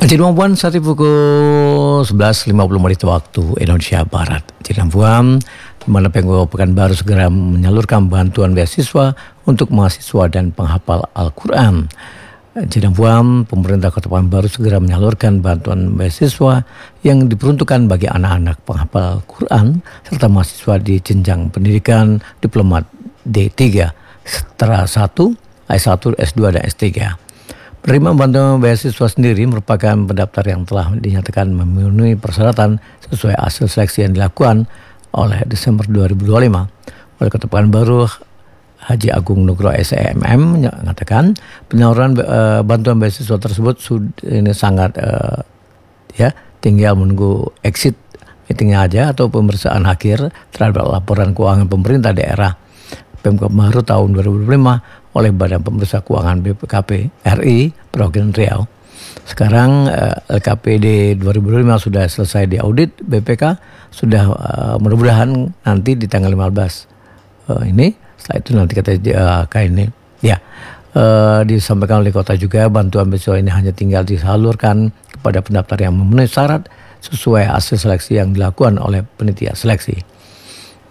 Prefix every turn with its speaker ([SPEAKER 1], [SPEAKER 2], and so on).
[SPEAKER 1] Jadi Puan saat ini pukul 11.50 waktu Indonesia Barat. Jadi Puan, di mana Pemko Pekanbaru segera menyalurkan bantuan beasiswa untuk mahasiswa dan penghafal Al-Quran. Jadi Puan, pemerintah Kota Pekanbaru segera menyalurkan bantuan beasiswa yang diperuntukkan bagi anak-anak penghafal Al-Quran serta mahasiswa di jenjang pendidikan diplomat D3, setara 1, S1, S2, dan S3. Penerima bantuan beasiswa sendiri merupakan pendaftar yang telah dinyatakan memenuhi persyaratan sesuai hasil seleksi yang dilakukan oleh Desember 2025. Wali Kota Pekanbaru Haji Agung Nugroho SEMM mengatakan penyaluran bantuan beasiswa tersebut ini sangat tinggal menunggu exit meetingnya aja atau pemeriksaan akhir terhadap laporan keuangan pemerintah daerah Pemko Pekanbaru tahun 2025 oleh Badan Pemeriksa Keuangan BPKP RI Provinsi Riau. Sekarang LKPD 2005 sudah selesai diaudit BPK, sudah mudah-mudahan nanti di tanggal 15 ini. Setelah itu nanti kita ini disampaikan oleh kota juga bantuan beasiswa ini hanya tinggal disalurkan kepada pendaftar yang memenuhi syarat sesuai hasil seleksi yang dilakukan oleh panitia seleksi.